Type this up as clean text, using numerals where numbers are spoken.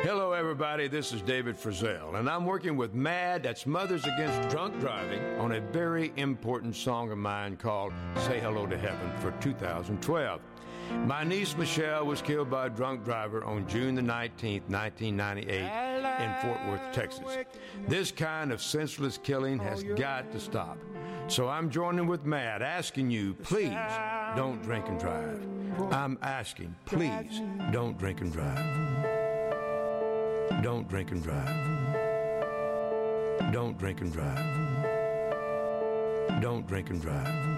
Hello, everybody. This is David Frizzell, and I'm working with MAD, that's Mothers Against Drunk Driving, on a very important song of mine called Say Hello to Heaven for 2012. My niece Michelle was killed by a drunk driver on June the 19th, 1998 in Fort Worth, Texas. This kind of senseless killing has got to stop. So I'm joining with MAD, asking you, please don't drink and drive. I'm asking, please don't drink and drive. Don't drink and drive. Don't drink and drive. Don't drink and drive.